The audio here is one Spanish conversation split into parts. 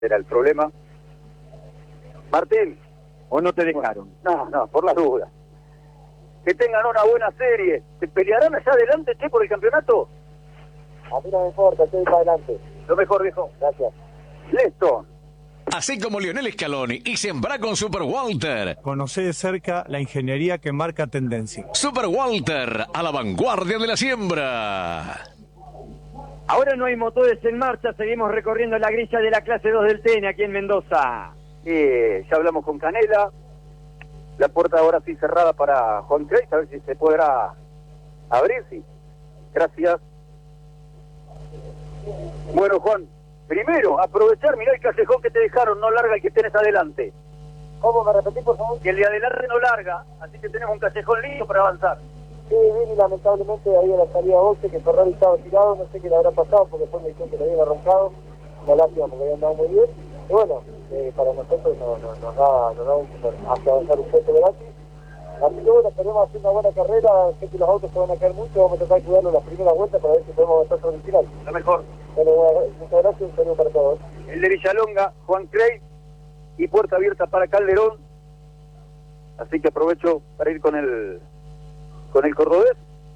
era el problema. Martín. ¿O no te dejaron? No, por las dudas. Que tengan una buena serie. ¿Se pelearán allá adelante, che, por el campeonato? A mí no me importa, estoy para adelante. Lo mejor, viejo. Gracias. Listo. Así como Lionel Scaloni y sembra con Super Walter. Conoce de cerca la ingeniería que marca tendencia. Super Walter, a la vanguardia de la siembra. Ahora no hay motores en marcha, seguimos recorriendo la grilla de la clase 2 del TN aquí en Mendoza. Ya hablamos con Canela. La puerta ahora sí cerrada para Juan Craig, a ver si se podrá abrir, sí. Gracias. Bueno, Juan, primero, aprovechar, mirá el callejón que te dejaron, no larga el que tenés adelante. ¿Cómo me repetís, por favor? Que el de adelante no larga, así que tenemos un callejón lindo para avanzar. Sí, Vini, lamentablemente ahí a la salida 11 que Ferrari estaba tirado, no sé qué le habrá pasado porque después me dijeron que le habían arrancado. Una lástima porque había andado muy bien. Y bueno, para nosotros nos da hacia avanzar un poco gratis. Así que bueno, esperemos hacer una buena carrera, sé que los autos se van a caer mucho, vamos a tratar de cuidarlo en las primeras vueltas para ver si podemos avanzar sobre el final. Lo mejor. Bueno, muchas gracias y un saludo para todos. El de Villalonga, Juan Craig, y puerta abierta para Calderón. Así que aprovecho para ir con el cordobés.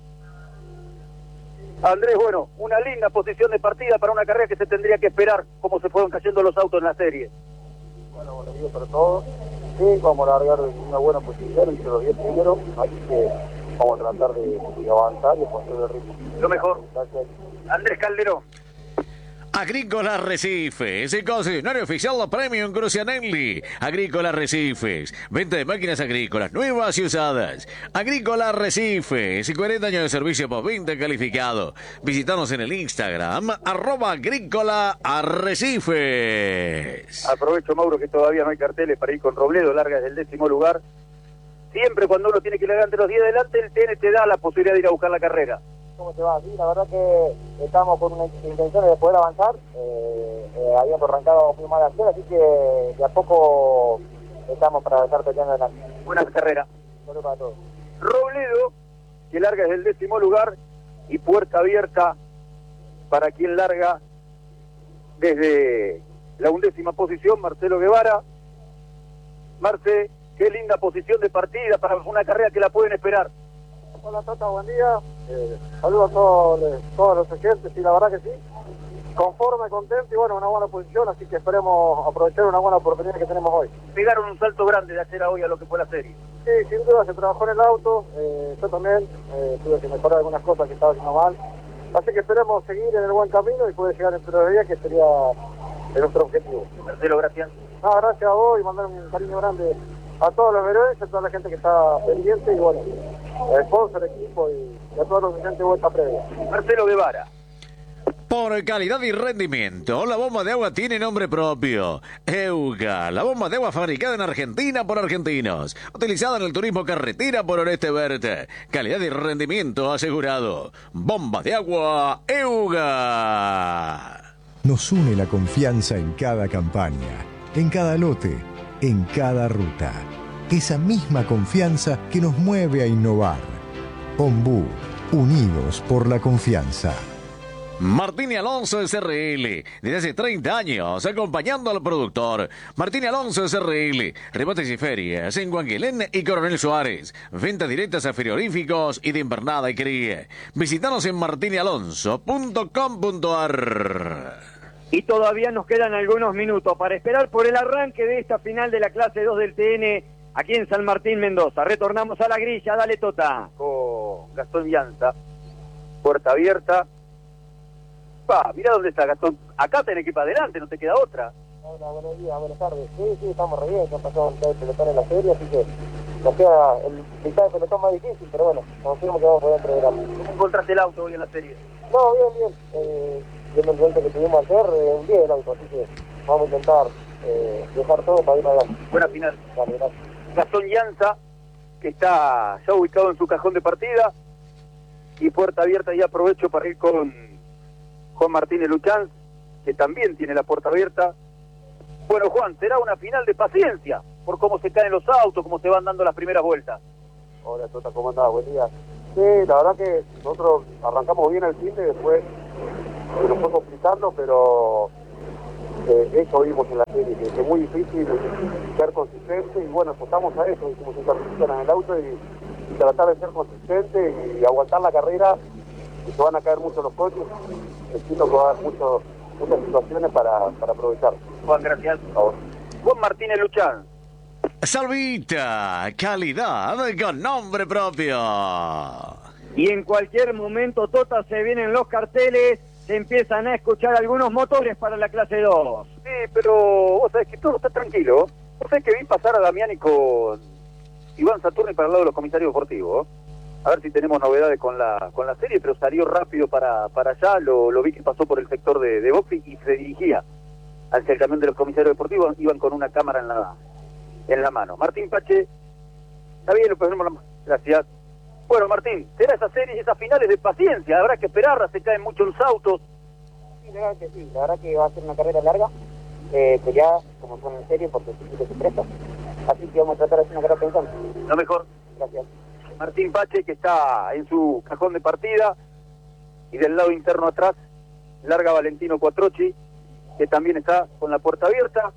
Andrés, bueno, una linda posición de partida para una carrera que se tendría que esperar, como se fueron cayendo los autos en la serie. Bueno, buenos días para todos. Sí, vamos a largar en una buena posición entre los 10 primeros, así que vamos a tratar de avanzar y de construir el ritmo. Lo mejor. Gracias. Andrés Calderón. Agrícola Arrecifes, concesionario oficial de Premium Crucianelli. Agrícola Arrecifes, venta de máquinas agrícolas nuevas y usadas. Agrícola Arrecifes, 40 años de servicio postventa calificado. Visítanos en el Instagram, @agrícola Arrecifes. Aprovecho, Mauro, que todavía no hay carteles para ir con Robledo, larga desde el 10º lugar. Siempre cuando uno tiene que largar entre los 10 adelante, el TN te da la posibilidad de ir a buscar la carrera. ¿Cómo te va? Sí, la verdad que estamos con una intención de poder avanzar. Habíamos arrancado muy mal ayer, así que de a poco estamos para estar peleando adelante. Buena carrera. Bueno para todos. Robledo, que larga desde el 10º lugar, y puerta abierta para quien larga desde la 11ª posición, Marcelo Guevara. Marce, qué linda posición de partida para una carrera que la pueden esperar. Hola Tata, buen día. Saludos a todos los oyentes, y la verdad que sí. Conforme, contento y bueno, una buena posición, así que esperemos aprovechar una buena oportunidad que tenemos hoy. Pegaron un salto grande de ayer a hoy a lo que fue la serie. Sí, sin duda se trabajó en el auto, yo también tuve que mejorar algunas cosas que estaba haciendo mal. Así que esperemos seguir en el buen camino y poder llegar entre los días, que sería nuestro objetivo. Marcelo, gracias. Gracias a vos y mandar un cariño grande a todos los verones, a toda la gente que está pendiente y bueno, al sponsor, equipo y a todos los oyentes de vuelta previa. Marcelo Guevara. Por calidad y rendimiento, la bomba de agua tiene nombre propio. EUGA, la bomba de agua fabricada en Argentina por argentinos. Utilizada en el turismo carretera por Oreste Verde. Calidad y rendimiento asegurado. Bomba de agua EUGA. Nos une la confianza en cada campaña, en cada lote, en cada ruta. Esa misma confianza que nos mueve a innovar. Ombú, unidos por la confianza. Martín y Alonso SRL, desde hace 30 años, acompañando al productor. Martín y Alonso SRL, remates y ferias en Guanguilén y Coronel Suárez. Ventas directas a frigoríficos y de invernada y cría. Visítanos en martinialonso.com.ar. Y todavía nos quedan algunos minutos para esperar por el arranque de esta final de la clase 2 del TN aquí en San Martín, Mendoza. Retornamos a la grilla, dale Tota. Con Gastón Llanza, puerta abierta. Mira dónde está Gastón. Acá tenés que ir para adelante, no te queda otra. Hola, buenos días, buenas tardes. Sí, estamos re bien, ya pasamos mitad de pelotón en la serie, así que nos queda el mitad de pelotón más difícil, pero bueno, confirmo que vamos a poder entregar. ¿Cómo encontraste el auto hoy en la serie? No, bien. Viendo el vuelto que tuvimos ayer, bien el auto, así que vamos a intentar dejar todo para ir adelante. Buena final. Vale, gracias. Gastón Llanza, que está ya ubicado en su cajón de partida, y puerta abierta, y aprovecho para ir con Juan Martínez Luchanz, que también tiene la puerta abierta. Bueno, Juan, será una final de paciencia, por cómo se caen los autos, cómo se van dando las primeras vueltas. Hola, Tota, ¿cómo andás? Buen día. Sí, la verdad que nosotros arrancamos bien el fin de después se nos fue complicando, pero eso vimos en la serie, que es muy difícil ser consistente y bueno, apostamos a eso, hicimos un sacrificio en el auto y tratar de ser consistente y aguantar la carrera, y se van a caer mucho los coches, entiendo que va a haber muchas situaciones para aprovechar. Juan, gracias. Juan Martínez Luchán. Salvita, calidad con nombre propio. Y en cualquier momento, Tota, se vienen los carteles, se empiezan a escuchar algunos motores para la clase 2. Sí, pero vos sabés que todo está tranquilo. Vos sabés que vi pasar a Damiani con Iván Saturni para el lado de los comisarios deportivos. A ver si tenemos novedades con la serie, pero salió rápido para allá, lo vi que pasó por el sector de boxing y se dirigía hacia el camión de los comisarios deportivos, iban con una cámara en la mano. Martín Pache, está bien, lo ponemos gracias. Bueno, Martín, será esa serie y esas finales de paciencia, habrá que esperarla, se caen muchos los autos. Sí, la verdad que va a ser una carrera larga, peleada, como son en serie, porque sí que se presta. Así que vamos a tratar de hacer una carrera pensante. Lo mejor. Gracias. Martín Pache, que está en su cajón de partida, y del lado interno atrás, larga Valentino Quattrochi, que también está con la puerta abierta.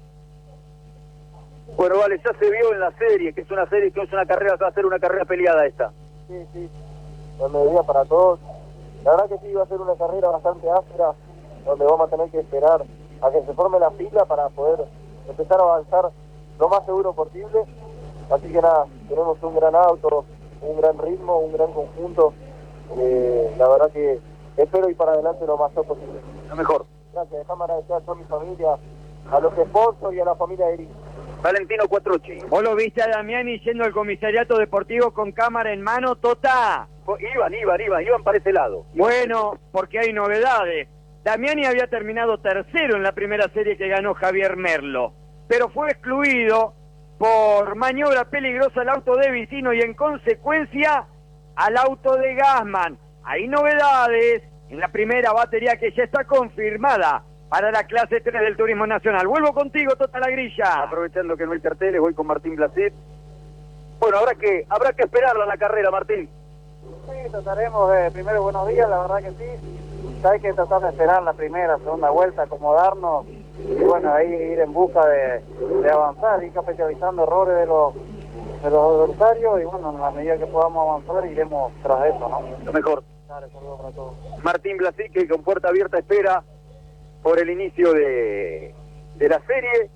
Bueno, vale, ya se vio en la serie, que es una carrera, va a ser una carrera peleada esta. Sí, la medida para todos. La verdad que sí, va a ser una carrera bastante áspera, donde vamos a tener que esperar a que se forme la fila para poder empezar a avanzar lo más seguro posible. Así que nada, tenemos un gran auto, un gran ritmo, un gran conjunto. La verdad que espero ir para adelante lo más posible. Lo mejor. Gracias, déjame agradecer a toda mi familia, a los sponsors y a la familia de Eric. Valentino Quattrochi. ¿Vos lo viste a Damiani yendo al comisariato deportivo con cámara en mano, Tota? Iban para ese lado. Bueno, porque hay novedades. Damiani había terminado tercero en la primera serie que ganó Javier Merlo, pero fue excluido por maniobra peligrosa al auto de Vicino y en consecuencia al auto de Gassman. Hay novedades en la primera batería que ya está confirmada para la clase 3 del Turismo Nacional. Vuelvo contigo, Tota la Grilla. Aprovechando que no hay carteles, voy con Martín Blaset. Bueno, habrá que esperarla la carrera, Martín. Sí, trataremos de, primero buenos días, la verdad que sí. Hay que tratar de esperar la primera, segunda vuelta, acomodarnos y bueno, ahí ir en busca de avanzar, ir capitalizando errores de los adversarios y bueno, en la medida que podamos avanzar iremos tras eso, ¿no? Lo mejor. Dale, saludos para todos. Martín Blaset, que con puerta abierta espera por el inicio de la serie.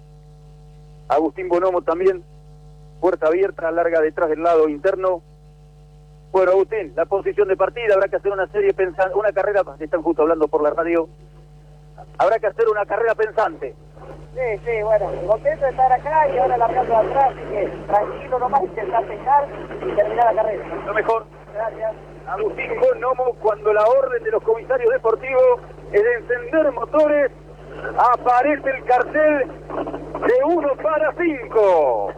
Agustín Bonomo también, puerta abierta, larga detrás del lado interno. Bueno, Agustín, la posición de partida, habrá que hacer una serie pensante, una carrera, están justo hablando por la radio, habrá que hacer una carrera pensante. Sí, bueno, contento de estar acá y ahora largando atrás, así que tranquilo nomás, intentar pegar y terminar la carrera. Lo mejor. Gracias. Agustín Bonomo, cuando la orden de los comisarios deportivos es de encender motores, aparece el cartel de 1 para 5.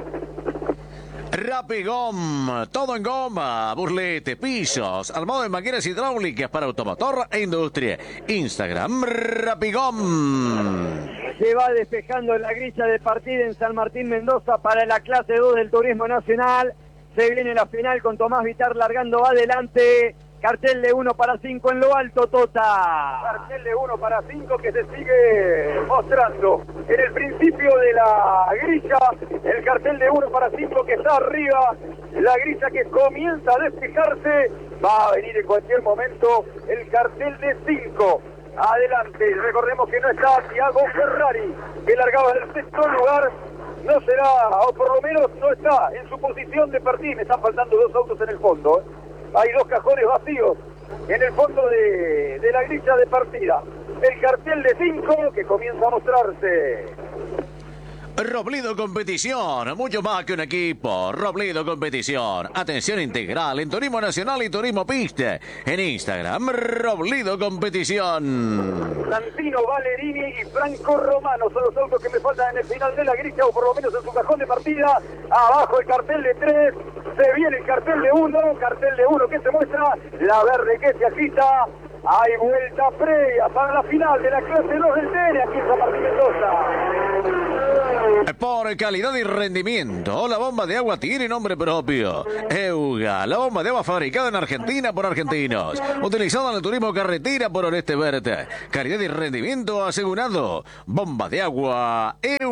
Rapigom, todo en goma, burlete, pisos, armado de máquinas hidráulicas para automotor e industria. Instagram, Rapigom. Se va despejando la grilla de partida en San Martín Mendoza para la clase 2 del Turismo Nacional. Se viene la final con Tomás Vitar largando adelante. Cartel de 1 para 5 en lo alto, Tota. Cartel de 1 para 5 que se sigue mostrando en el principio de la grilla. El cartel de 1 para 5 que está arriba. La grilla que comienza a despejarse. Va a venir en cualquier momento el cartel de 5. Adelante, recordemos que no está Thiago Ferrari, que largaba en el sexto lugar. No será, o por lo menos no está en su posición de partida. Me están faltando 2 autos en el fondo. Hay 2 cajones vacíos en el fondo de la grilla de partida. El cartel de 5 que comienza a mostrarse. Robledo Competición, mucho más que un equipo. Robledo Competición, atención integral en turismo nacional y turismo pista. En Instagram, Robledo Competición. Santino Valerini y Franco Romano son los autos que me faltan en el final de la grilla, o por lo menos en su cajón de partida. Abajo el cartel de 3, se viene el cartel de 1, que se muestra, la verde que se agita. Hay vuelta previa para la final de la clase 2 del TN aquí en San Martín Mendoza. Por calidad y rendimiento, la bomba de agua tiene nombre propio. Euga, la bomba de agua fabricada en Argentina por argentinos. Utilizada en el turismo carretera por Oeste Verde. Calidad y rendimiento asegurado. Bomba de agua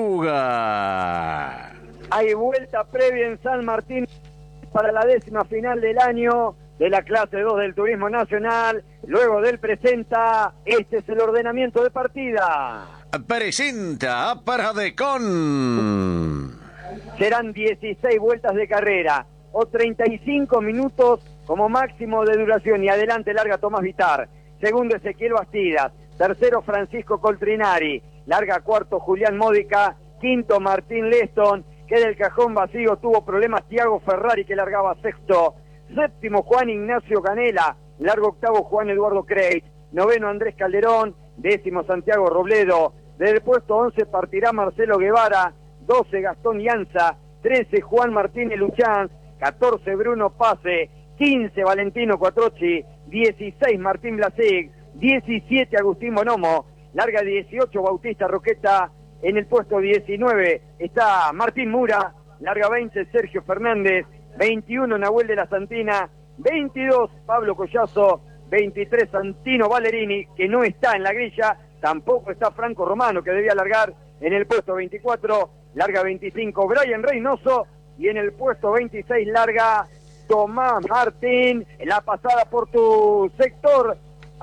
Euga. Hay vuelta previa en San Martín para la 10ª final del año de la clase 2 del Turismo Nacional. Luego del presenta, este es el ordenamiento de partida. Presenta Paradecon. Serán 16 vueltas de carrera o 35 minutos como máximo de duración. Y adelante larga Tomás Vitar, segundo Ezequiel Bastidas, tercero Francisco Coltrinari, larga cuarto Julián Módica, quinto Martín Leston, que del cajón vacío tuvo problemas Tiago Ferrari, que largaba sexto, séptimo Juan Ignacio Canela, largo octavo Juan Eduardo Creit, noveno Andrés Calderón, décimo Santiago Robledo, del puesto 11 partirá Marcelo Guevara, 12 Gastón Llanza, 13 Juan Martínez Luchán, 14 Bruno Pase, 15 Valentino Quattrocchi, 16 Martín Blasig, 17 Agustín Bonomo, larga 18 Bautista Roqueta, en el puesto 19 está Martín Mura, larga 20 Sergio Fernández, 21 Nahuel de la Santina, 22 Pablo Collazo, 23 Santino Ballerini, que no está en la grilla, tampoco está Franco Romano, que debía largar en el puesto 24, larga 25 Brian Reynoso, y en el puesto 26 larga Tomás Martín. La pasada por tu sector,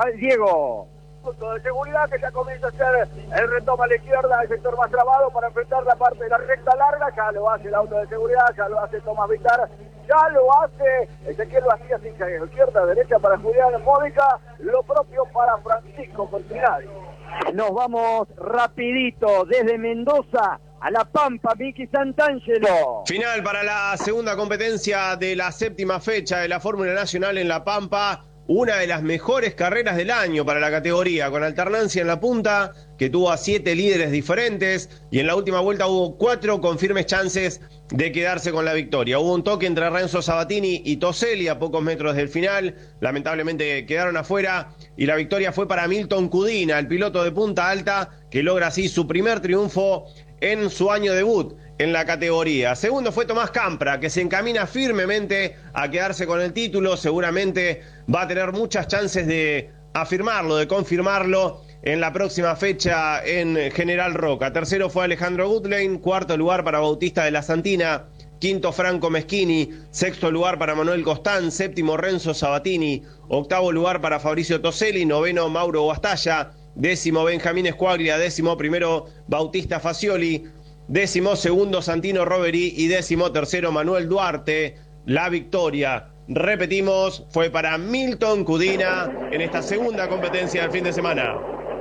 Diego. Punto de seguridad que ya comienza a hacer el retoma a la izquierda, el sector más trabado para enfrentar la parte de la recta larga. Ya lo hace el auto de seguridad, ya lo hace Tomás Vitar, ya lo hace Ezequiel Bastidas, izquierda, derecha para Julián Módica, lo propio para Francisco Coltrinari. Nos vamos rapidito desde Mendoza a La Pampa, Miki Santangelo. Final para la segunda competencia de la 7ª fecha de la Fórmula Nacional en La Pampa. Una de las mejores carreras del año para la categoría, con alternancia en la punta, que tuvo a 7 líderes diferentes, y en la última vuelta hubo 4 con firmes chances de quedarse con la victoria. Hubo un toque entre Renzo Sabatini y Toselli a pocos metros del final, lamentablemente quedaron afuera, y la victoria fue para Milton Cudina, el piloto de Punta Alta, que logra así su primer triunfo en su año debut en la categoría. Segundo fue Tomás Campra, que se encamina firmemente a quedarse con el título. Seguramente va a tener muchas chances de afirmarlo, de confirmarlo en la próxima fecha en General Roca. Tercero fue Alejandro Gutlein, cuarto lugar para Bautista de la Santina, quinto Franco Meschini, sexto lugar para Manuel Costán, séptimo Renzo Sabatini, octavo lugar para Fabricio Toselli, noveno Mauro Guastalla, décimo Benjamín Escuaglia, décimo primero Bautista Facioli, décimo segundo Santino Roveri y décimo tercero Manuel Duarte. La victoria, repetimos, fue para Milton Cudina en esta segunda competencia del fin de semana.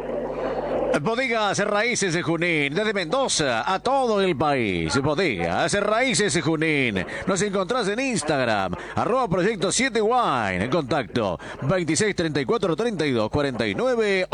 Bodegas Raíces de Junín, desde Mendoza a todo el país. Bodegas Raíces de Junín. Nos encontrás en Instagram, @Proyecto 7 Wine. En contacto 26 34 32 49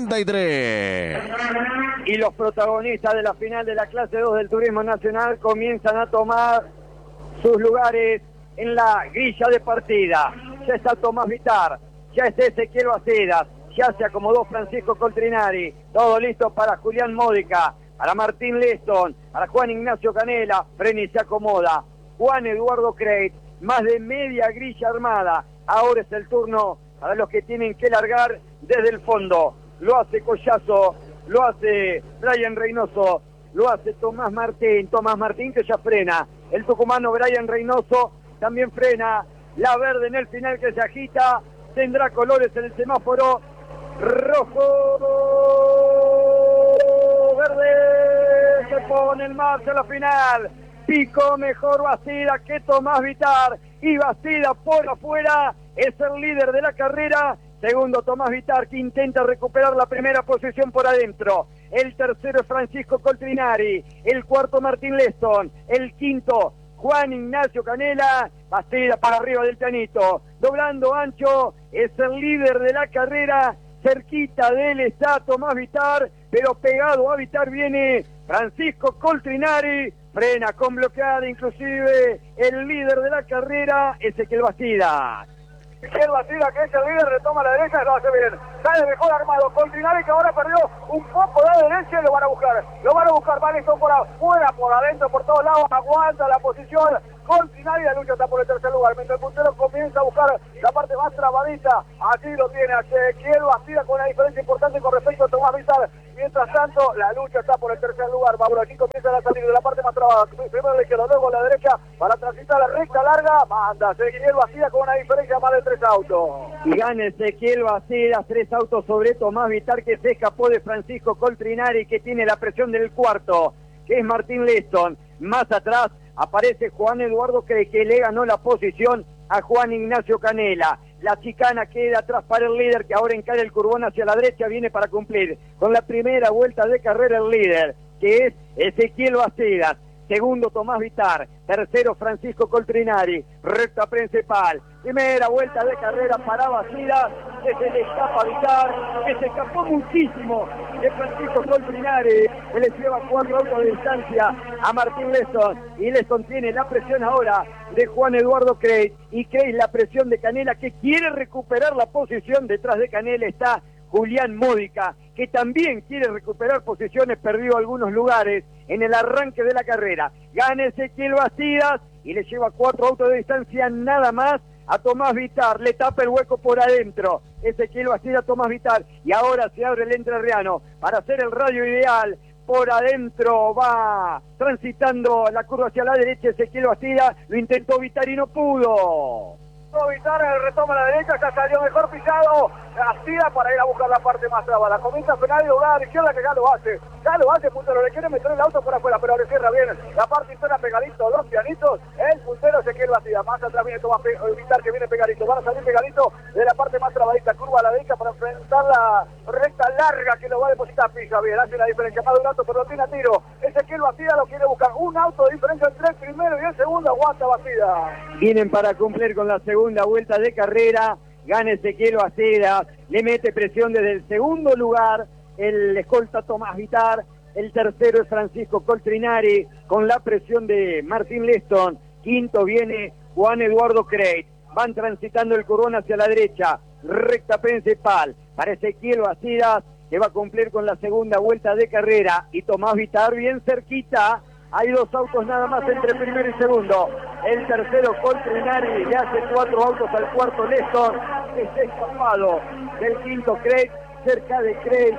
83. Y los protagonistas de la final de la clase 2 del Turismo Nacional comienzan a tomar sus lugares en la grilla de partida. Ya está Tomás Vitar, ya está Ezequiel Bastidas, ya se acomodó Francisco Coltrinari, todo listo para Julián Módica, para Martín Leston, para Juan Ignacio Canela, frena y se acomoda Juan Eduardo Creit, más de media grilla armada. Ahora es el turno para los que tienen que largar desde el fondo. Lo hace Collazo, lo hace Brian Reynoso, lo hace Tomás Martín que ya frena. El tucumano Brian Reynoso también frena. La verde en el final que se agita, tendrá colores en el semáforo. Rojo, verde, se pone en marcha la final. Picó mejor Bastida que Tomás Vitar, y Bastida por afuera es el líder de la carrera. Segundo Tomás Vitar, que intenta recuperar la primera posición por adentro. El tercero es Francisco Coltrinari, el cuarto Martín Leston, el quinto Juan Ignacio Canela. Bastida para arriba del pianito, doblando ancho, es el líder de la carrera. Cerquita de él está Tomás Vitar, pero pegado a Vitar viene Francisco Coltrinari, frena con bloqueada inclusive el líder de la carrera, Ezequiel Bastidas. Ezequiel Bastida, que es el líder, retoma la derecha y lo hace bien. Sale mejor armado. Coltrinari, que ahora perdió un poco la derecha y lo van a buscar. Va Leston por afuera, por adentro, por todos lados. Aguanta la posición. Coltrinari, la lucha está por el tercer lugar. Mientras el puntero comienza a buscar la parte más trabadita. Allí lo tiene Ezequiel Bastida con una diferencia importante con respecto a Tomás Vital. Mientras tanto, la lucha está por el tercer lugar. Mauro, aquí comienzan a salir de la parte más trabada. Primero la izquierda, luego la derecha para transitar la recta larga. Manda Ezequiel Bastida con una diferencia más de 3 autos. Y gana Ezequiel Bastida, 3 autos sobre Tomás Vital, que se escapó de Francisco Coltrinari, que tiene la presión del cuarto, que es Martín Leston. Más atrás aparece Juan Eduardo, que le ganó la posición a Juan Ignacio Canela. La chicana queda atrás para el líder, que ahora encara el curbón hacia la derecha, viene para cumplir con la primera vuelta de carrera el líder, que es Ezequiel Bastidas. Segundo, Tomás Vitar. Tercero, Francisco Coltrinari. Recta principal. Primera vuelta de carrera para Bastidas, que se le escapa a Vitar, que se escapó muchísimo de Francisco Coltrinari, que le lleva 4 autos de distancia a Martín Leston. Y Leston tiene la presión ahora de Juan Eduardo Creis. Y Creis la presión de Canela, que quiere recuperar la posición. Detrás de Canela está Julián Módica, que también quiere recuperar posiciones, perdió algunos lugares en el arranque de la carrera. Gana Ezequiel Bastidas y le lleva 4 autos de distancia nada más a Tomás Vitar. Le tapa el hueco por adentro Ezequiel Bastidas, Tomás Vitar, y ahora se abre el entrerriano para hacer el radio ideal. Por adentro va transitando la curva hacia la derecha Ezequiel Bastidas, lo intentó Vitar y no pudo. Vitar retoma la derecha, ya salió mejor pisado Bastida para ir a buscar la parte más trabada. Comienza a frenar y doblar a la izquierda, que ya lo hace, puntero, le quiere meter el auto por afuera, pero le cierra bien la parte interna pegadito, 2 pianitos, el puntero Ezequiel Bastida. Más atrás viene Tomás Vitar, que viene pegadito, van a salir pegadito de la parte más trabadita, curva a la derecha para enfrentar la recta larga que lo va a depositar. Pisa bien, hace una diferencia más de un auto, pero lo tiene a tiro. Ezequiel Bastida lo quiere buscar, un auto de diferencia entre el primero y el segundo. Aguanta Bastida. Vienen para cumplir con la segunda vuelta de carrera. Gana Ezequiel Bastidas, le mete presión desde el segundo lugar el escolta Tomás Vitar. El tercero es Francisco Coltrinari con la presión de Martín Leston. Quinto viene Juan Eduardo Creis. Van transitando el curbón hacia la derecha, recta principal para Ezequiel Bastidas, que va a cumplir con la segunda vuelta de carrera, y Tomás Vitar bien cerquita. Hay 2 autos nada más entre primero y segundo. El tercero, Coltrinari, le hace 4 autos al cuarto Leston, que se ha escapado del quinto Creis. Cerca de Creis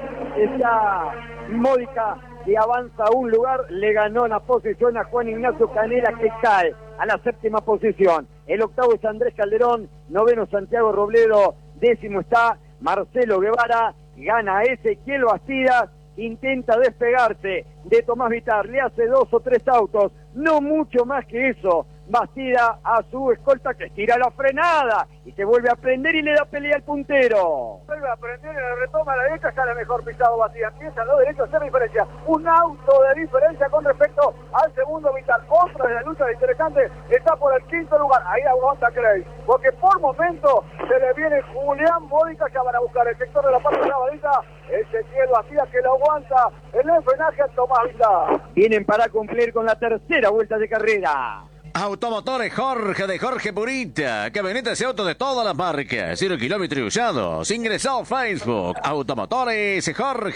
está Módica, que avanza un lugar, le ganó la posición a Juan Ignacio Canela, que cae a la 7ª posición. El octavo es Andrés Calderón, noveno Santiago Robledo, 10º está Marcelo Guevara. Gana Ezequiel Bastidas, intenta despegarse de Tomás Vitar, le hace 2 o 3 autos, no mucho más que eso. Bastida a su escolta, que estira la frenada y se vuelve a prender y le da pelea al puntero. Vuelve a prender y le retoma a la derecha, sale mejor pisado Bastida. Empieza a lo derecho a hacer diferencia. Un auto de diferencia con respecto al segundo Vitar. Otra de la lucha interesante está por el 5º lugar. Ahí aguanta Creis, porque por momento se le viene Julián Módica, que van a buscar el sector de la parte trabadita. Ezequiel Bastida, que lo aguanta en el frenaje a Tomás Vitar. Vienen para cumplir con la tercera vuelta de carrera. Automotores Jorge, de Jorge Purita. Camionetas y autos de todas las marcas. 0 kilómetros y usados. Ingresado a Facebook. Automotores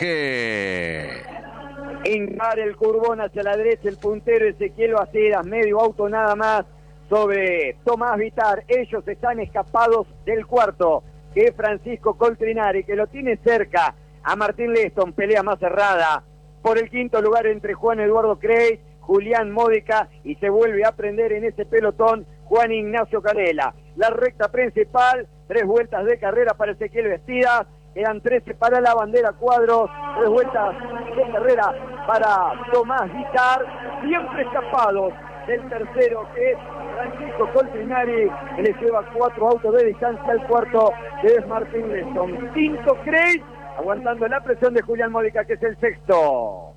Jorge. Encara el curbón hacia la derecha el puntero Ezequiel Bastidas. Medio auto nada más sobre Tomás Vitar. Ellos están escapados del cuarto, que es Francisco Coltrinari, que lo tiene cerca a Martín Leston. Pelea más cerrada por el 5º lugar entre Juan Eduardo Creis, Julián Módica, y se vuelve a prender en ese pelotón Juan Ignacio Canela. La recta principal, 3 vueltas de carrera para Ezequiel Bastidas, quedan 13 para la bandera cuadros, 3 vueltas de carrera para Tomás Vitar, siempre escapados del tercero, que es Francisco Coltrinari, que le lleva 4 autos de distancia al cuarto, que es Martín Leston. 5 Creis, aguantando la presión de Julián Módica, que es el sexto.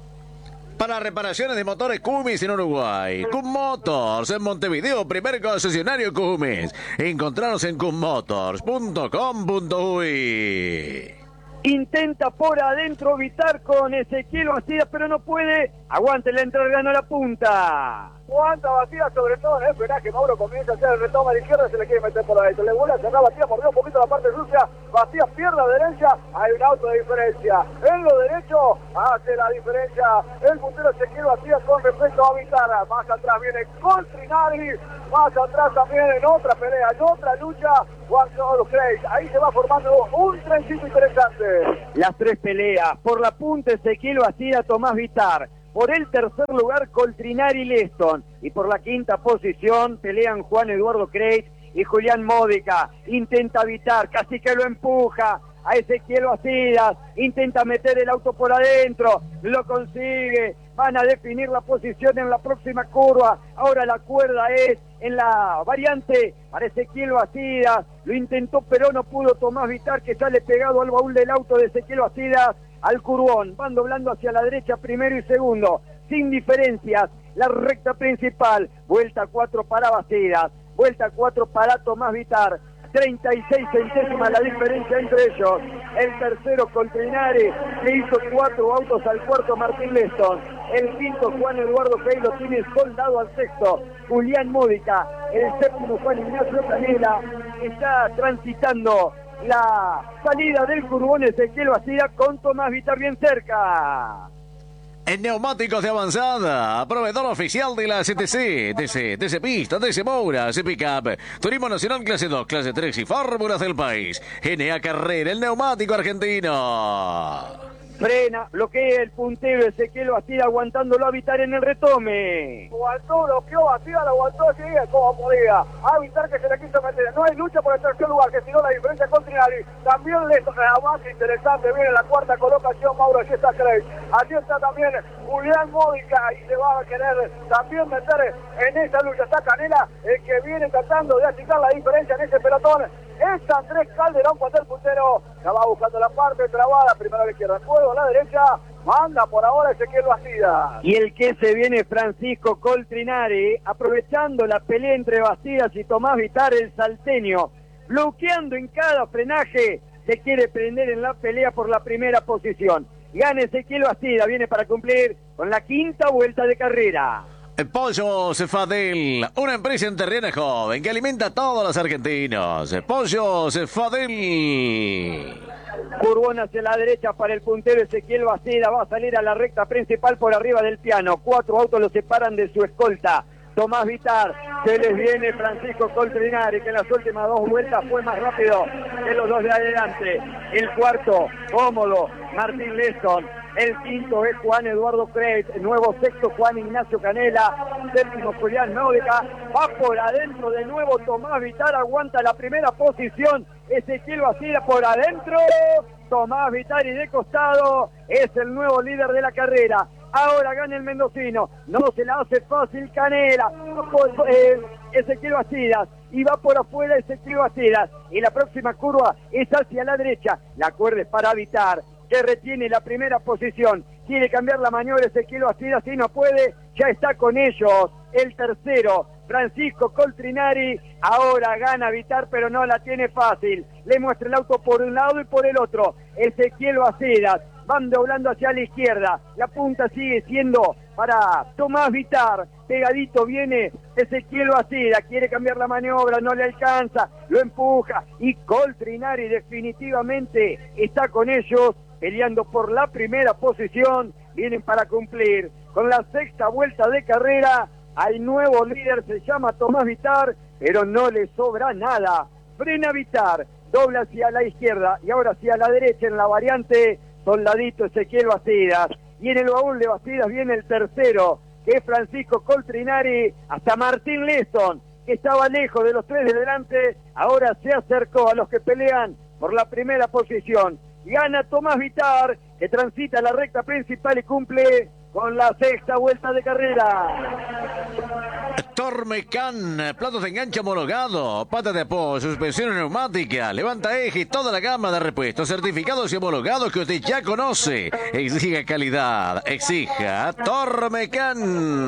Para reparaciones de motores Cummins en Uruguay, Cum Motors en Montevideo, primer concesionario Cummins. Encontraros en cummotors.com.uy. Intenta por adentro Vitar con Ezequiel Bastidas, pero no puede. Aguante la entrada, ganó la punta. Aguanta Bastidas, sobre todo en el frenaje. Mauro comienza a hacer el retoma a la izquierda, se le quiere meter por adentro. Le vuelve a cerrar Bastidas, mordió un poquito la parte sucia. Bastidas pierde a derecha, hay un auto de diferencia. En lo derecho hace la diferencia el puntero Ezequiel Bastidas con respecto a Vitar. Más atrás viene Coltrinari, más atrás también en otra pelea, en otra lucha, Juan Carlos Creis. Ahí se va formando un trencito interesante. Las tres peleas, por la punta Ezequiel Bastidas, Tomás Vitar. Por el tercer lugar, Coltrinari Leston. Y por la quinta posición pelean Juan Eduardo Creis y Julián Módica. Intenta Vitar, casi que lo empuja a Ezequiel Bastidas. Intenta meter el auto por adentro, lo consigue. Van a definir la posición en la próxima curva. Ahora la cuerda es en la variante para Ezequiel Bastidas. Lo intentó pero no pudo Tomás Vitar, que sale pegado al baúl del auto de Ezequiel Bastidas. Al curvón, van doblando hacia la derecha primero y segundo, sin diferencias, la recta principal, vuelta 4 para Bastidas, vuelta 4 para Tomás Vitar, 36 centésimas la diferencia entre ellos. El tercero Coltrinari, que hizo 4 autos al cuarto, Martín Leston. El quinto Juan Eduardo Creis lo tiene soldado al sexto, Julián Módica. El séptimo Juan Ignacio Canela, está transitando la salida del curvón Ezequiel Bastidas con Tomás Vitar bien cerca. En neumáticos de avanzada, proveedor oficial de la CTC, TC Pista, TC Moura, TC Pickup, Turismo Nacional Clase 2, Clase 3 y Fórmulas del país. GNA Carrera, el neumático argentino. Frena, bloquea el puntero Ezequiel Bastidas, aguantándolo a Vitar en el retome. Aguantó, bloqueó Bastidas, lo aguantó así como podía. A Vitar que se le quiso meter. No hay lucha por el tercer lugar, que si no la diferencia con Trinari. También le más interesante, viene la cuarta colocación, Mauro, allí está Creis. Allí está también Julián Módica y se va a querer también meter en esa lucha. Está Canela, el que viene tratando de achicar la diferencia en ese pelotón. Es Andrés Calderón cuando el puntero ya va buscando la parte trabada, primero a la izquierda, luego a la derecha, manda por ahora Ezequiel Bastidas. Y el que se viene Francisco Coltrinari, aprovechando la pelea entre Bastidas y Tomás Vitar, el salteño, bloqueando en cada frenaje, se quiere prender en la pelea por la primera posición. Gana Ezequiel Bastidas, viene para cumplir con la quinta vuelta de carrera. Pollo Cefadel, una empresa enterrana joven que alimenta a todos los argentinos. Pollo Cefadel. Curvón hacia la derecha para el puntero Ezequiel Bastidas, va a salir a la recta principal por arriba del piano. 4 autos lo separan de su escolta. Tomás Vitar, se les viene Francisco Coltrinari, que en las últimas 2 vueltas fue más rápido que los dos de adelante. El cuarto, cómodo, Martín Leston. El quinto es Juan Eduardo Creis, el nuevo sexto Juan Ignacio Canela, séptimo Julián Módica, va por adentro de nuevo Tomás Vitar, aguanta la primera posición, Ezequiel Bastidas por adentro, Tomás Vitar y de costado, es el nuevo líder de la carrera. Ahora gana el mendocino, no se la hace fácil Canela, Ezequiel Bastidas, y va por afuera Ezequiel Bastidas, y la próxima curva es hacia la derecha, la cuerda es para Vitar, que retiene la primera posición, quiere cambiar la maniobra Ezequiel Bastidas, si no puede, ya está con ellos, el tercero, Francisco Coltrinari, ahora gana Vitar, pero no la tiene fácil, le muestra el auto por un lado y por el otro, Ezequiel Bastidas, van doblando hacia la izquierda, la punta sigue siendo para Tomás Vitar, pegadito viene Ezequiel Bastidas, quiere cambiar la maniobra, no le alcanza, lo empuja, y Coltrinari definitivamente está con ellos, peleando por la primera posición, vienen para cumplir con la sexta vuelta de carrera, al nuevo líder se llama Tomás Vitar, pero no le sobra nada, frena Vitar, dobla hacia la izquierda y ahora hacia la derecha en la variante, soldadito Ezequiel Bastidas, y en el baúl de Bastidas viene el tercero, que es Francisco Coltrinari, hasta Martín Leston, que estaba lejos de los 3 de delante, ahora se acercó a los que pelean por la primera posición. Gana Tomás Vitar, que transita la recta principal y cumple con la sexta vuelta de carrera. Tormecan, platos de enganche homologado, pata de apoyo, suspensión neumática, levanta eje y toda la gama de repuestos certificados y homologados que usted ya conoce. Exija calidad, exija Tormecan.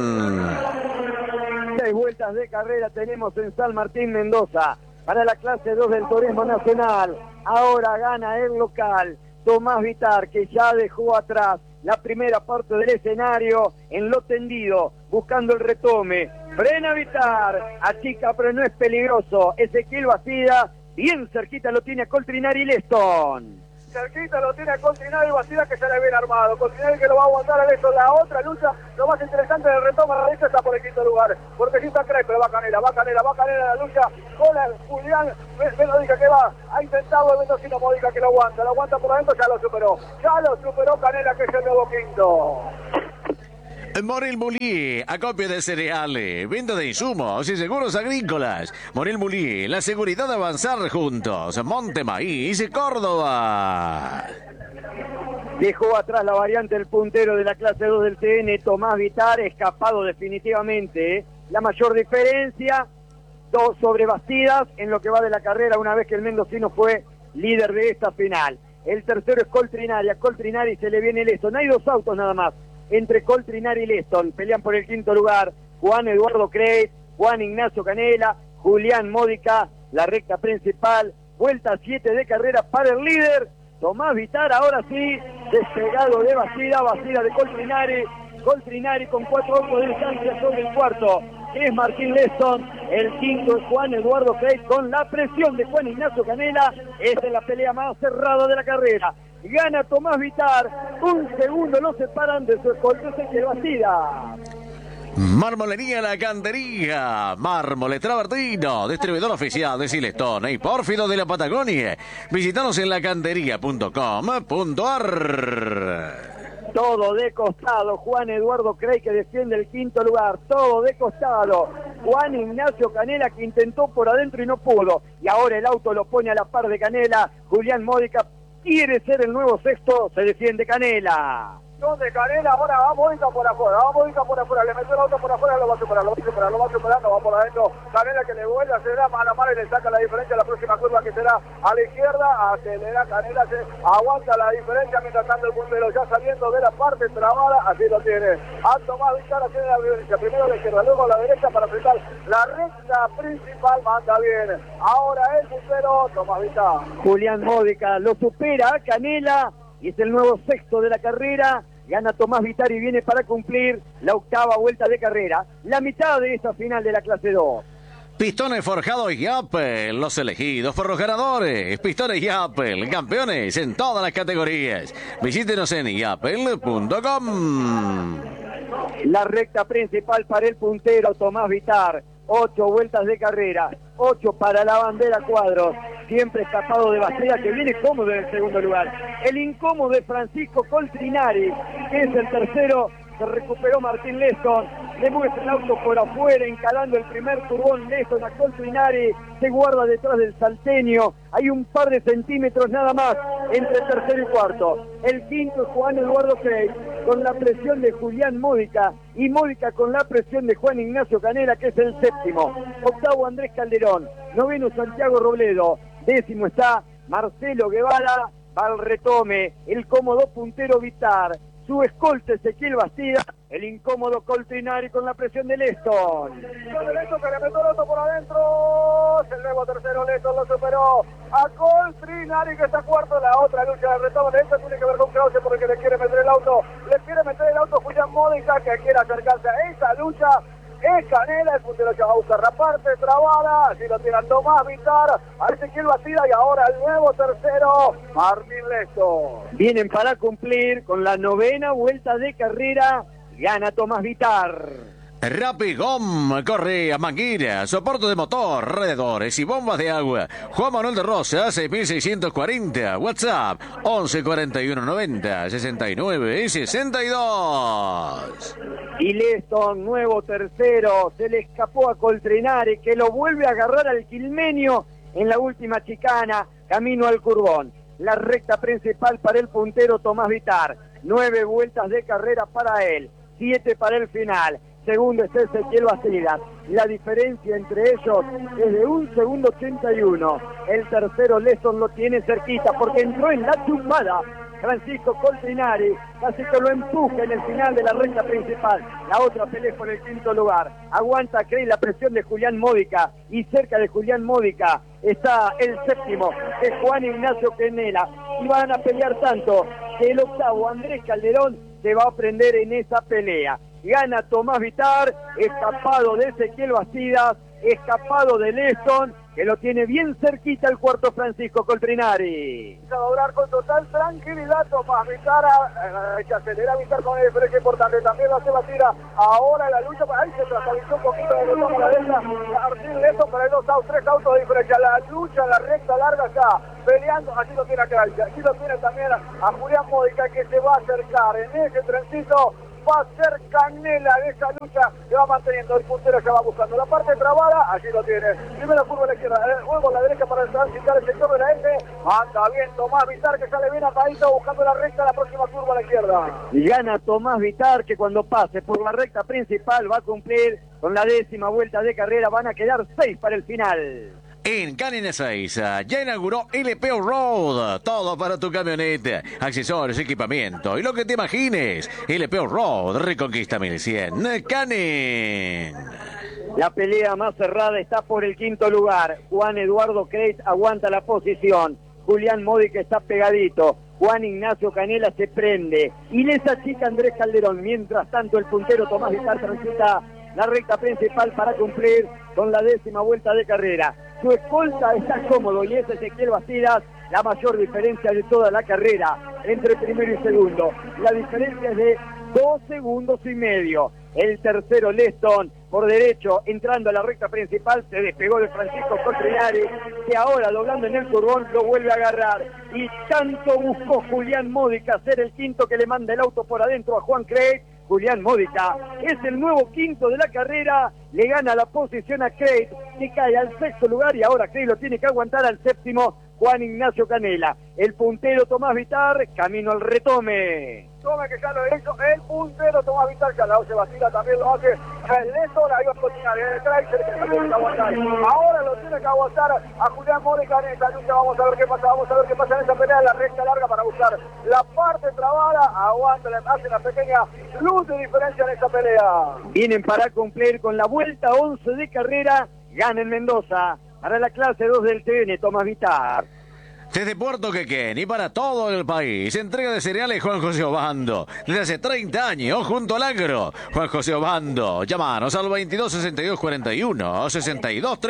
6 vueltas de carrera tenemos en San Martín, Mendoza, para la clase 2 del Turismo Nacional. Ahora gana el local, Tomás Vitar, que ya dejó atrás la primera parte del escenario en lo tendido, buscando el retome. Frena Vitar, achica pero no es peligroso. Ezequiel Bastida, bien cerquita lo tiene a Coltrinari y Leston. Cerquita lo tiene a Coltrinari y Bastida, que se le viene armado. Coltrinari que lo va a aguantar a Leston. La otra lucha, lo más interesante del retoma a la derecha está por el quinto lugar. Porque si está Crespo, va Canela la lucha con el Julián Módica que va. Ha intentado el Mendocino Módica que lo aguanta por adentro, ya lo superó Canela, que es el nuevo quinto. Morel Mulí, acopio de cereales, venta de insumos y seguros agrícolas. Morel Mulí, la seguridad de avanzar juntos. Monte Maíz, Córdoba. Dejó atrás la variante el puntero de la clase 2 del TN, Tomás Vitar, escapado definitivamente. La mayor diferencia, 2 sobre Bastidas en lo que va de la carrera, una vez que el mendocino fue líder de esta final. El tercero es Coltrinari, a Coltrinari se le viene Leston. Hay 2 autos nada más entre Coltrinari y Leston, pelean por el quinto lugar. Juan Eduardo Creit, Juan Ignacio Canela, Julián Módica, la recta principal, vuelta 7 de carrera para el líder, Tomás Vitar, ahora sí, despegado de Bastida de Coltrinari con 4 autos de distancia sobre el cuarto, que es Martín Leston, el quinto es Juan Eduardo Creit, con la presión de Juan Ignacio Canela. Esta es la pelea más cerrada de la carrera. Gana Tomás Vitar, 1 segundo lo separan de su escolta Ezequiel Bastida. Marmolería La Cantería, Mármoles Travertino, distribuidor oficial de Silestone y Pórfido de la Patagonia. Visítanos en lacantería.com.ar. Todo de costado, Juan Eduardo Creit, que defiende el quinto lugar, todo de costado. Juan Ignacio Canela, que intentó por adentro y no pudo, y ahora el auto lo pone a la par de Canela. Julián Módica quiere ser el nuevo sexto, se defiende Canela. De Canela, ahora va Módica por afuera, le metió el auto por afuera, lo va superando, va por adentro. Canela que le vuelve a acelerar mano a mano y le saca la diferencia a la próxima curva, que será a la izquierda. Acelera Canela, se aguanta la diferencia, mientras tanto el puntero ya saliendo de la parte trabada, así lo tiene. A Tomás Vitar haciendo la diferencia, primero a la izquierda, luego a la derecha para apretar la recta principal, manda bien. Ahora el puntero, Tomás Vitar. Julián Módica lo supera a Canela y es el nuevo sexto de la carrera. Gana Tomás Vitar y viene para cumplir la 8ª vuelta de carrera, la mitad de esta final de la clase 2. Pistones forjados y Apple, los elegidos por los ganadores. Pistones y Apple, campeones en todas las categorías. Visítenos en yapel.com. La recta principal para el puntero Tomás Vitar. 8 vueltas de carrera, 8 para la bandera Cuadros, siempre escapado de Bastida, que viene cómodo en el segundo lugar. El incómodo de Francisco Coltrinari, que es el tercero. Se recuperó Martín Leston, le muestra el auto por afuera, encalando el primer turbón. Leston a Coltrinari, se guarda detrás del salteño. Hay un par de centímetros nada más entre el tercero y cuarto. El quinto es Juan Eduardo Creit, con la presión de Julián Módica, y Módica con la presión de Juan Ignacio Canela, que es el séptimo. Octavo Andrés Calderón, noveno Santiago Robledo, décimo está Marcelo Guevara. Va al retome el cómodo puntero Vitar, su escolta Ezequiel Bastida, el incómodo Coltrinari con la presión de Leston. Con el Leston que le metió el auto por adentro, el nuevo tercero Leston lo superó a Coltrinari, que está cuarto. La otra lucha del retorno de esto tiene que ver con Krause, porque le quiere meter el auto Julián Módica, que quiere acercarse a esa lucha. Es Canela, el puntero que va a buscar la parte trabada, así lo tiran Tomás Vitar, a Ezequiel Bastida, y ahora el nuevo tercero, Martín Leston. Vienen para cumplir con la 9ª vuelta de carrera, gana Tomás Vitar. Rapigom, correa, mangueras, soporte de motor, radiadores y bombas de agua. Juan Manuel de Rosa, 6640. WhatsApp, 11 41 90 69 62. Y Leston, nuevo tercero, se le escapó a Coltrinari, que lo vuelve a agarrar al quilmenio en la última chicana, camino al Curbón. La recta principal para el puntero Tomás Vitar. 9 vueltas de carrera para él, 7 para el final. Segundo es Ezequiel Bastida. La diferencia entre ellos es de 1 segundo 81. El tercero Leston lo tiene cerquita porque entró en la chupada. Francisco Coltrinari casi que lo empuja en el final de la recta principal. La otra pelea por el quinto lugar. Aguanta Creit la presión de Julián Módica, y cerca de Julián Módica está el séptimo, es Juan Ignacio Canela. y van a pelear tanto que el octavo Andrés Calderón se va a prender en esa pelea. Gana Tomás Vitar, escapado de Ezequiel Bastidas, escapado de Leston, que lo tiene bien cerquita el cuarto Francisco Coltrinari. Va a lograr con total tranquilidad Tomás Vitar, hay que acelerar Vitar con una diferencia importante, también la Seba tira ahora la lucha, ahí se trastabilló un poquito de los a la derecha, Martín Leston, pero hay 3 autos de diferencia, la lucha, la recta larga está peleando, así lo tiene acá, así lo tiene también a Julián Módica, que se va a acercar en ese trencito. Va a ser Canela de esa lucha, que va manteniendo el puntero, que va buscando la parte trabada, allí lo tiene. Primera curva a la izquierda, luego a la derecha para transitar el sector de la S. Anda bien Tomás Vitar, que sale bien apadito buscando la recta, la próxima curva a la izquierda. Y gana Tomás Vitar, que cuando pase por la recta principal va a cumplir con la 10ª vuelta de carrera, van a quedar 6 para el final. En Canin Ezeiza ya inauguró LP Road, todo para tu camioneta, accesorios, equipamiento y lo que te imagines. LP Road, Reconquista 1100, Canin. La pelea más cerrada está por el 5º lugar. Juan Eduardo Creit aguanta la posición. Julián Módica está pegadito. Juan Ignacio Canela se prende. Y les achica Andrés Calderón. Mientras tanto el puntero Tomás Vitar transita la recta principal para cumplir con la 10ª vuelta de carrera. Su escolta está cómodo y es Ezequiel Bastidas, la mayor diferencia de toda la carrera entre primero y segundo. La diferencia es de 2 segundos y medio. El tercero Leston por derecho entrando a la recta principal se despegó de Francisco Coltrinari, que ahora doblando en el turbón lo vuelve a agarrar. Y tanto buscó Julián Módica ser el quinto que le manda el auto por adentro a Juan Creit. Julián Módica es el nuevo quinto de la carrera, le gana la posición a Creit, que cae al 6º lugar y ahora Creit lo tiene que aguantar al 7º Juan Ignacio Canela. El puntero Tomás Vitar, camino al retome. Tome que ya lo hizo el puntero Tomás Vitar, que al lado Sebastián también lo hace. El Leston ahí va a continuar, el Chrysler que tiene que aguantar. Ahora lo tiene que aguantar a Julián Módica en esta lucha. Vamos a ver qué pasa en esa pelea, la recta larga para buscar la parte trabada. Aguanta, hace una pequeña luz de diferencia en esta pelea. Vienen para cumplir con la vuelta 11 de carrera, gana en Mendoza. Para la clase 2 del TN, Tomás Vitar. Desde Puerto Quequén y para todo el país, entrega de cereales Juan José Obando. Desde hace 30 años, junto al agro. Juan José Obando, llámanos al 22 62 41 62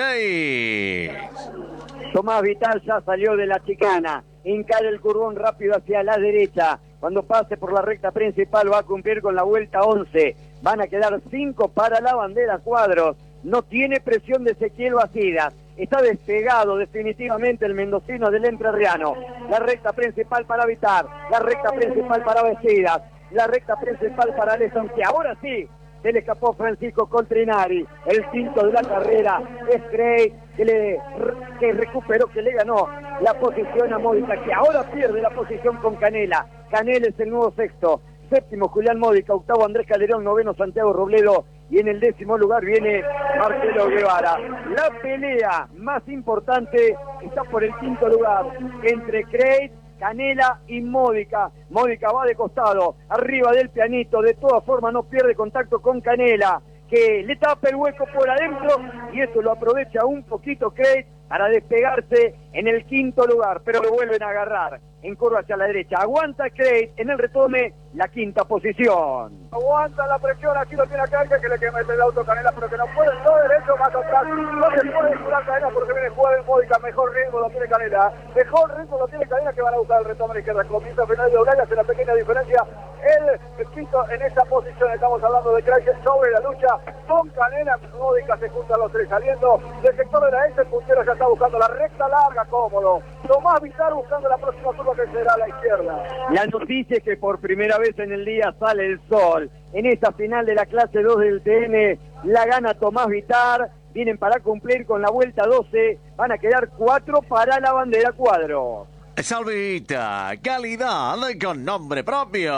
36. Tomás Vitar ya salió de la chicana, encara el curvón rápido hacia la derecha. Cuando pase por la recta principal va a cumplir con la vuelta 11. Van a quedar 5 para la bandera cuadros. No tiene presión de Ezequiel Bastidas. Está despegado definitivamente el mendocino del entrerriano. La recta principal para Vitar, la recta principal para Bastidas, la recta principal para Leston, que ahora sí se le escapó Francisco Coltrinari. El quinto de la carrera es Creit, que recuperó, que le ganó la posición a Módica, que ahora pierde la posición con Canela. Canela es el nuevo sexto. 7º Julián Módica, 8º Andrés Calderón, 9º Santiago Robledo y en el 10º lugar viene Marcelo Guevara. La pelea más importante está por el 5º lugar entre Creit, Canela y Módica. Módica va de costado, arriba del pianito, de todas formas no pierde contacto con Canela, que le tapa el hueco por adentro y eso lo aprovecha un poquito Creit para despegarse en el 5º lugar, pero lo vuelven a agarrar en curva hacia la derecha. Aguanta Creit en el retome, la 5ª posición. Aguanta la presión, aquí lo tiene acá, que le que mete el auto Canela, pero que no puede, todo derecho, más atrás. No se puede curar Canela porque viene jugada Módica, mejor ritmo lo tiene Canela. Mejor ritmo lo tiene Canela, que van a buscar el retome a la izquierda. Comienza a final de Olaya, hace la pequeña diferencia. El quinto en esa posición, estamos hablando de Chrysler sobre la lucha con Canela. Módica se junta a los 3 saliendo del sector de la S, el puntero ya está buscando la recta larga, cómodo. Tomás Vitar buscando la próxima curva que será a la izquierda. La noticia es que por primera vez en el día sale el sol. En esta final de la clase 2 del TN la gana Tomás Vitar. Vienen para cumplir con la vuelta 12. Van a quedar 4 para la bandera cuadro. Salvita, calidad con nombre propio.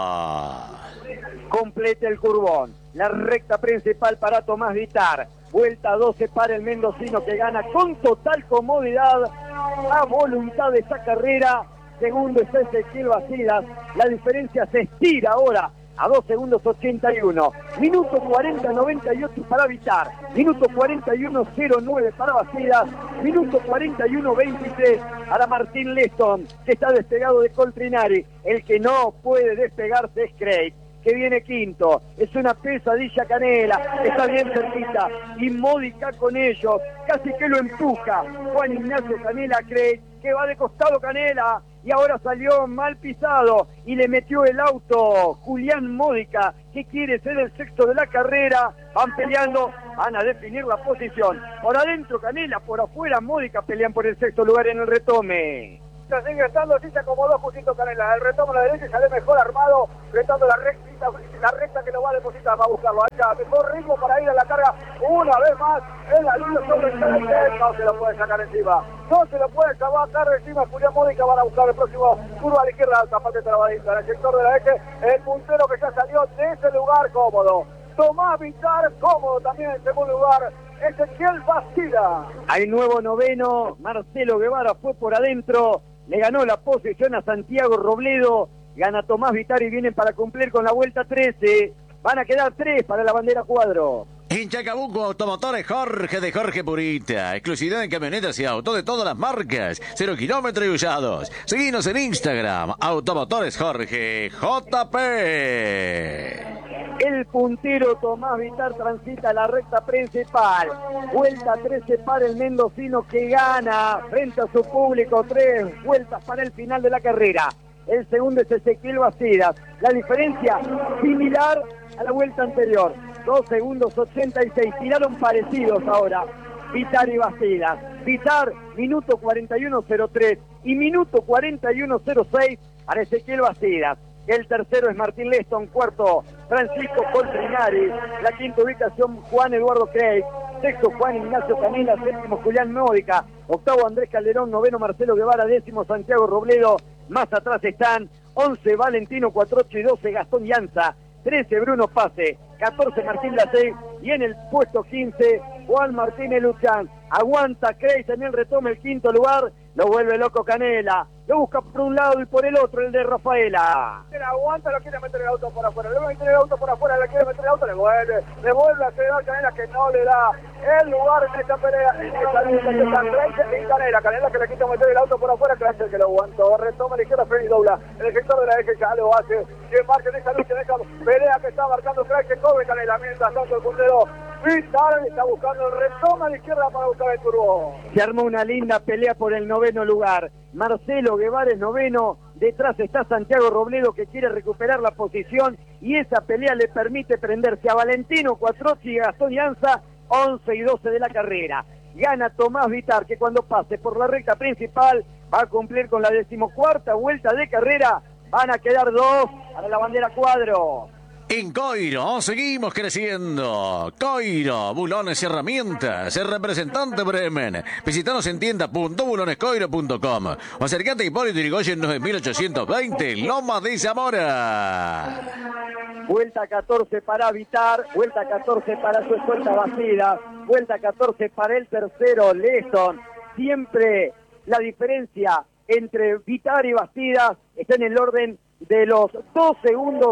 Completa el curvón. La recta principal para Tomás Vitar. Vuelta 12 para el mendocino, que gana con total comodidad, a voluntad de esa carrera. Segundo está Ezequiel Bastidas. La diferencia se estira ahora a 2 segundos 81. Minuto 40-98 para Vitar. Minuto 41-09 para Bastidas. Minuto 41-23 para Martín Leston, que está despegado de Coltrinari. El que no puede despegarse es Craig, que viene quinto. Es una pesadilla Canela, está bien cerquita y Módica con ellos, casi que lo empuja Juan Ignacio Canela. Craig, que va de costado Canela y ahora salió mal pisado y le metió el auto Julián Módica, que quiere ser el sexto de la carrera. Van peleando, van a definir la posición. Por adentro Canela, por afuera Módica, pelean por el sexto lugar en el retome. Sigue estando, sí se acomodó justito Canela, el retorno a la derecha y sale mejor armado, retando la recta que lo va a depositar, va a buscarlo allá, mejor ritmo para ir a la carga, una vez más, en la línea sobre el frente, no se lo puede sacar encima, no se lo puede sacar encima, Julián Módica. Van a buscar el próximo curva a la izquierda, alta parte trabadita, en el sector de la eje, el puntero que ya salió de ese lugar cómodo, Tomás Vitar, cómodo también en segundo lugar, Ezequiel Bastida. Hay nuevo noveno, Marcelo Guevara fue por adentro, le ganó la posición a Santiago Robledo, gana Tomás Vitar y vienen para cumplir con la vuelta 13. Van a quedar 3 para la bandera cuadro. En Chacabuco, Automotores Jorge de Jorge Purita. Exclusividad en camionetas y autos de todas las marcas. 0 kilómetros y usados. Seguinos en Instagram, Automotores Jorge JP. El puntero Tomás Vitar transita la recta principal. Vuelta 13 para el mendocino, que gana frente a su público. 3 vueltas para el final de la carrera. El segundo es Ezequiel Bastidas. La diferencia similar a la vuelta anterior. 2 segundos 86. Tiraron parecidos ahora Vitar y Bastidas. Vitar, minuto 41.03 y minuto 41.06 para Ezequiel Bastidas. El tercero es Martín Leston, cuarto Francisco Coltrinari, la quinta ubicación Juan Eduardo Craig, sexto Juan Ignacio Canela, séptimo Julián Módica, octavo Andrés Calderón, noveno Marcelo Guevara, décimo Santiago Robledo. Más atrás están 11 Valentino Cuatrochi, 12 Gastón Llanza, 13 Bruno Pase, 14 Martín Lacey y en el puesto 15 Juan Martínez Luchán. Aguanta Craig, también retoma el quinto lugar, lo vuelve loco Canela, lo busca por un lado y por el otro el de Rafaela. Aguanta, lo quiere meter el auto por afuera, le meter el auto por afuera, le quiere meter el auto, le vuelve a acelerar Canela, que no le da el lugar en esta pelea, en esta lucha que está Craig y Canela que le quita meter el auto por afuera, Craig que lo aguantó, retoma la izquierda, frena y dobla, en el sector de la eje ya lo hace, que marque en esa lucha, en esa pelea que está marcando Craig, que corre Canela, mientras tanto el puntero Vitar está buscando el retoma a la izquierda para buscar el turbo. Se armó una linda pelea por el noveno lugar. Marcelo Guevara es noveno, detrás está Santiago Robledo, que quiere recuperar la posición y esa pelea le permite prenderse a Valentino Cuatrochi y Gastón Llanza, 11 y 12 de la carrera. Gana Tomás Vitar, que cuando pase por la recta principal va a cumplir con la 14ª vuelta de carrera. Van a quedar 2 para la bandera cuadro. En Coiro seguimos creciendo. Coiro, bulones y herramientas. El representante Bremen. Visítanos en tienda.bulonescoiro.com o acercate a Hipólito Yrigoyen 9820, Loma de Zamora. Vuelta 14 para Vitar, vuelta 14 para su escolta Bastidas, vuelta 14 para el tercero Leston. Siempre la diferencia entre Vitar y Bastidas está en el orden de los 2 segundos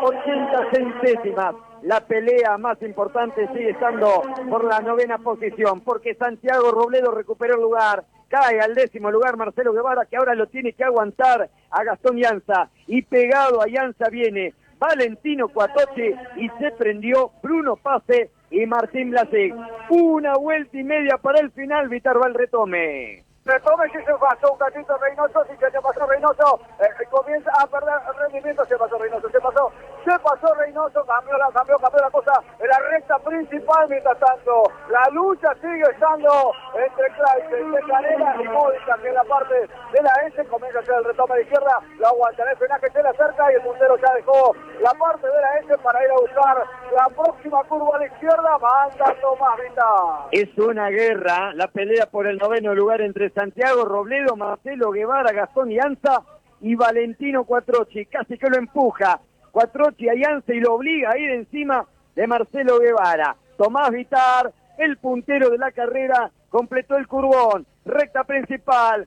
80 centésimas. La pelea más importante sigue estando por la novena posición, porque Santiago Robledo recuperó el lugar, cae al 10º lugar Marcelo Guevara, que ahora lo tiene que aguantar a Gastón Llanza, y pegado a Llanza viene Valentino Cuatrochi y se prendió Bruno Pase y Martín Blasek. Una vuelta y media para el final, Vitar va al retome. Retome, si se pasó un gatito Reynoso, si se pasó Reynoso, comienza a perder el rendimiento, se pasó Reynoso, Reynoso, cambió la cosa en la recta principal. Mientras tanto, la lucha sigue estando entre Craig, Canela y Módica, que en la parte de la S comienza a hacer el retome de izquierda, lo aguanta, el frenaje se le acerca y el puntero ya dejó la parte de la S para ir a buscar la próxima curva a la izquierda. Manda Tomás Vitar. Es una guerra, la pelea por el noveno lugar entre Santiago Robledo, Marcelo Guevara, Gastón Llanza y Valentino Cuatrochi. Casi que lo empuja Cuatrochi a Llanza y lo obliga a ir encima de Marcelo Guevara. Tomás Vitar, el puntero de la carrera, completó el curbón. Recta principal.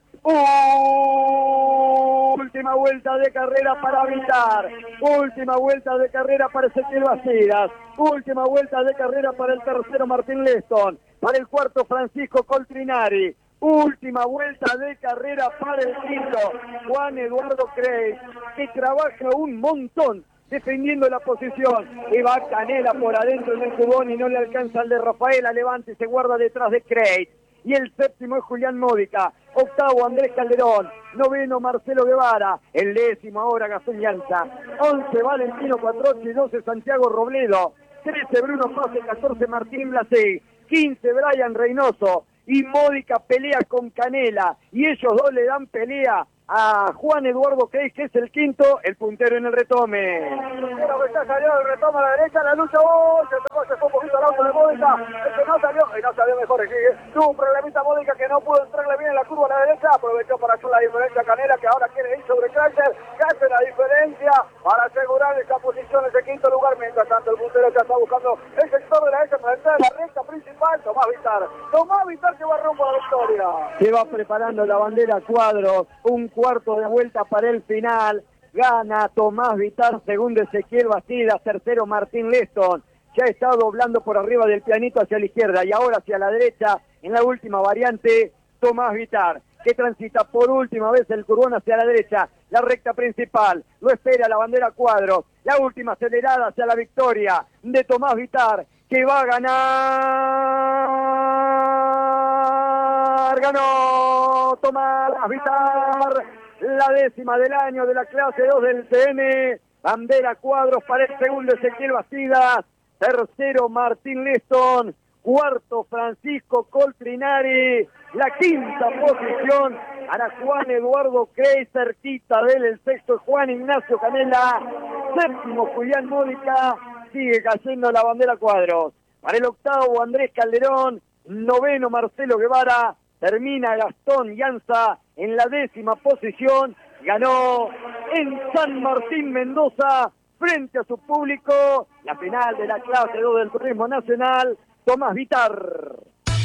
Última vuelta de carrera para Vitar. Última vuelta de carrera para Ezequiel Bastidas. Última vuelta de carrera para el tercero Martín Leston. Para el cuarto Francisco Coltrinari. Última vuelta de carrera para el quinto, Juan Eduardo Creis, que trabaja un montón defendiendo la posición. Y va Canela por adentro en el cubón y no le alcanza al de Rafaela. Levante y se guarda detrás de Creis. Y el séptimo es Julián Módica, octavo Andrés Calderón, noveno Marcelo Guevara, el décimo ahora Gastón Llanza, 11 Valentino Cuatrocchi, 12 Santiago Robledo, 13 Bruno Pase, 14 Martín Blasé, 15 Brian Reynoso, y Módica pelea con Canela, y ellos dos le dan pelea a Juan Eduardo Creis, que es el quinto, el puntero en el retome. Bueno, que ya salió el retome a la derecha, la lucha, se fue un poquito al auto de Módica, el que no salió mejor, tuvo un problemita Módica que no pudo entrarle bien en la curva a la derecha, aprovechó para hacer la diferencia Canela, que ahora quiere ir sobre Kaiser, que hace la diferencia para asegurar esa posición, ese quinto lugar, mientras tanto el puntero ya está buscando el sector de la derecha para entrar en la recta principal, Tomás Vitar que va rumbo a la victoria. Se va preparando la bandera Cuadros, un cuarto de vuelta para el final, gana Tomás Vitar, segundo Ezequiel Bastidas, tercero Martín Leston, ya está doblando por arriba del pianito hacia la izquierda y ahora hacia la derecha en la última variante Tomás Vitar, que transita por última vez el curvón hacia la derecha, la recta principal, lo espera la bandera Cuadros, la última acelerada hacia la victoria de Tomás Vitar, que va a ganar, ganó Tomás Vitar, la décima del año de la clase 2 del TN, bandera Cuadros para el segundo Ezequiel Bastidas, tercero Martín Leston, cuarto Francisco Coltrinari, la quinta posición para Juan Eduardo Creis, cerquita de él el sexto Juan Ignacio Canela, séptimo Julián Módica, sigue cayendo la bandera Cuadros, para el octavo Andrés Calderón, noveno Marcelo Guevara, termina Gastón Llanza en la décima posición, ganó en San Martín Mendoza, frente a su público, la final de la clase 2 del Turismo Nacional, Tomás Vitar.